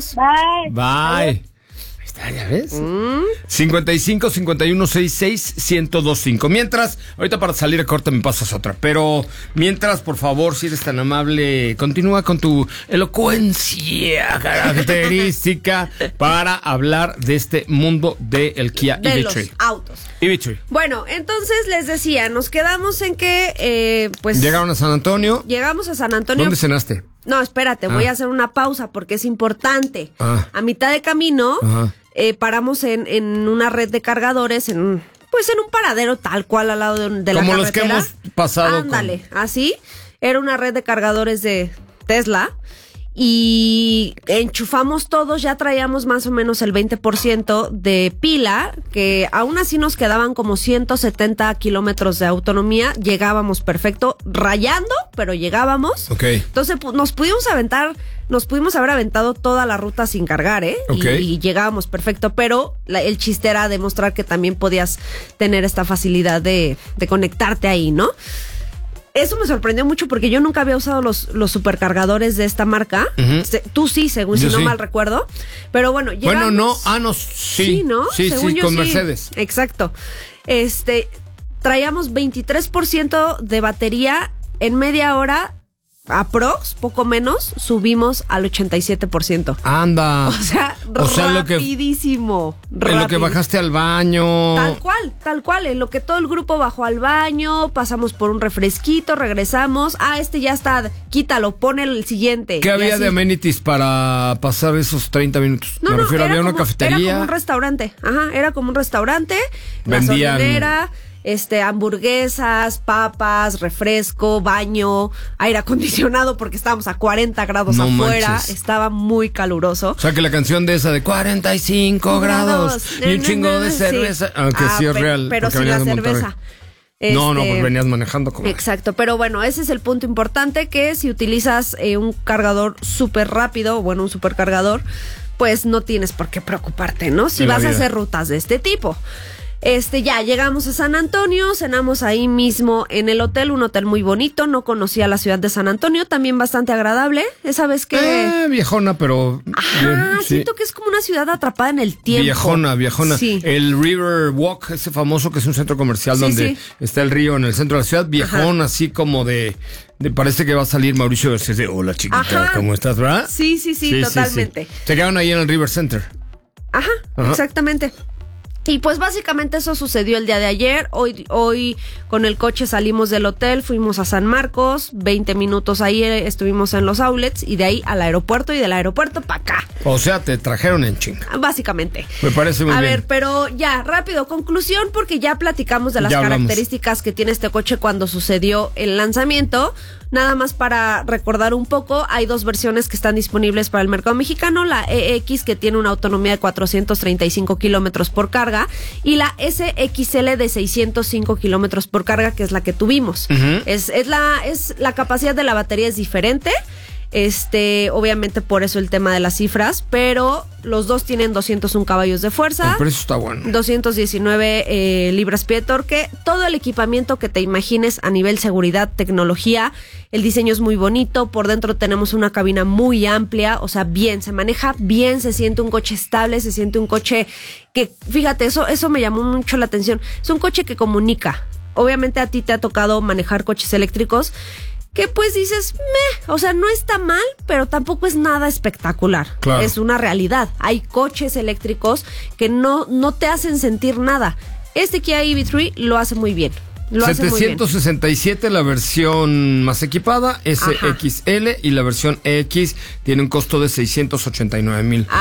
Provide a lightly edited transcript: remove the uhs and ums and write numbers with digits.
Adiós. Bye. Bye. Ya ves. 55 51 66 1025. Mientras, ahorita para salir a corte me pasas otra. Pero mientras, por favor, si eres tan amable, continúa con tu elocuencia característica para hablar de este mundo del Kia de e-Victory. Los autos. e-Victory. Bueno, entonces les decía, nos quedamos en que, pues... Llegaron a San Antonio. Llegamos a San Antonio. ¿Dónde cenaste? No, espérate, voy a hacer una pausa porque es importante. A mitad de camino... paramos en una red de cargadores, en un paradero tal cual al lado de la carretera. Como los que hemos pasado. Ándale, así. Era una red de cargadores de Tesla y enchufamos todos, ya traíamos más o menos el 20% de pila, que aún así nos quedaban como 170 kilómetros de autonomía, llegábamos perfecto, rayando, pero llegábamos. Entonces nos pudimos haber aventado toda la ruta sin cargar, y llegábamos perfecto, pero el chiste era demostrar que también podías tener esta facilidad de conectarte ahí, ¿no? Eso me sorprendió mucho porque yo nunca había usado los supercargadores de esta marca. Tú sí, según si no mal recuerdo. Pero bueno, llegamos. Sí, ¿no? Sí, con Mercedes. Exacto. Traíamos 23% de batería en media hora. Aprox, poco menos, subimos al 87%. Anda. O sea, rapidísimo. En lo que bajaste al baño. Tal cual. En lo que todo el grupo bajó al baño, pasamos por un refresquito, regresamos. Ya está, quítalo, pone el siguiente. ¿Qué había de amenities para pasar esos 30 minutos? Me refiero, había una cafetería. Era como un restaurante. Era como un restaurante. Vendían... gasolinera. Hamburguesas, papas, refresco, baño, aire acondicionado porque estábamos a 40 grados afuera. Manches. Estaba muy caluroso. O sea que la canción de esa de 45 grados y un chingo de cerveza, sí. Aunque sí es real. Pero sin la cerveza. No, pues venías manejando como. Exacto, pero bueno, ese es el punto importante, que si utilizas un cargador súper rápido, un supercargador, pues no tienes por qué preocuparte, ¿no? Si vas a hacer rutas de este tipo. Ya llegamos a San Antonio, cenamos ahí mismo en el hotel, un hotel muy bonito, no conocía la ciudad de San Antonio, también bastante agradable, esa vez que... viejona, pero... siento que es como una ciudad atrapada en el tiempo. Viejona. Sí. El River Walk, ese famoso que es un centro comercial donde está el río en el centro de la ciudad, viejón, así como de parece que va a salir Mauricio Garcés de hola chiquita, ¿cómo estás, verdad? Sí, totalmente. Se quedaron ahí en el River Center. Ajá. Exactamente. Y pues básicamente eso sucedió el día de ayer. Hoy con el coche salimos del hotel, fuimos a San Marcos, 20 minutos ahí estuvimos en los outlets y de ahí al aeropuerto y del aeropuerto para acá. O sea, te trajeron en chinga. Básicamente. Me parece muy bien. A ver, pero ya, rápido, conclusión, porque ya platicamos de las características que tiene este coche cuando sucedió el lanzamiento. Nada más para recordar un poco, hay 2 versiones que están disponibles para el mercado mexicano, la EX, que tiene una autonomía de 435 kilómetros por carga, y la SXL de 605 kilómetros por carga, que es la que tuvimos. Es la capacidad de la batería es diferente. Obviamente por eso el tema de las cifras, pero los dos tienen 201 caballos de fuerza. El precio está bueno. 219 libras-pie de torque. Todo el equipamiento que te imagines a nivel seguridad, tecnología. El diseño es muy bonito. Por dentro tenemos una cabina muy amplia. O sea, bien, se maneja bien, se siente un coche estable, se siente un coche que, fíjate, eso me llamó mucho la atención. Es un coche que comunica. Obviamente a ti te ha tocado manejar coches eléctricos que pues dices, o sea, no está mal, pero tampoco es nada espectacular. Claro. Es una realidad. Hay coches eléctricos que no te hacen sentir nada. Este Kia e-Victory lo hace muy bien. 767 la versión más equipada, SXL, y la versión EX tiene un costo de 689,000.